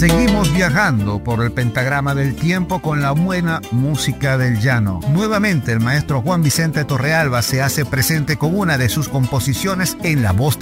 Seguimos viajando por el pentagrama del tiempo con la buena música del llano. Nuevamente el maestro Juan Vicente Torrealba se hace presente con una de sus composiciones en la voz